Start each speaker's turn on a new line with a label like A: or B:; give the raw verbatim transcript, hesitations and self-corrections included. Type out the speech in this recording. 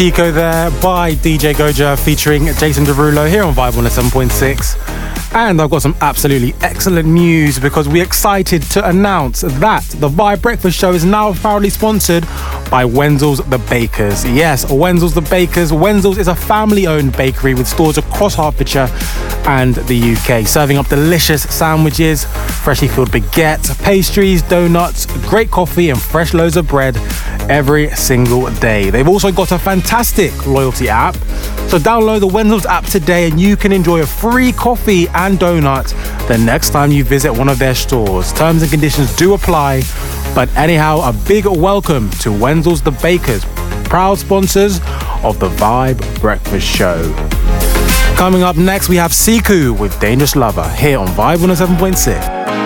A: Eco there by D J Goja featuring Jason Derulo here on Vibe one oh seven point six. And I've got some absolutely excellent news because we're excited to announce that the Vibe Breakfast Show is now proudly sponsored by Wenzel's The Bakers. Yes, Wenzel's The Bakers. Wenzel's is a family-owned bakery with stores across Hertfordshire and the U K, serving up delicious sandwiches, freshly filled baguettes, pastries, donuts, great coffee and fresh loaves of bread every single day. They've also got a fantastic loyalty app, so download the Wenzel's app today and you can enjoy a free coffee and donut the next time you visit one of their stores. Terms and conditions do apply, but anyhow, a big welcome to Wenzel's The Bakers, proud sponsors of the Vibe Breakfast Show. Coming up next, we have Siku with Dangerous Lover here on Vibe one oh seven point six.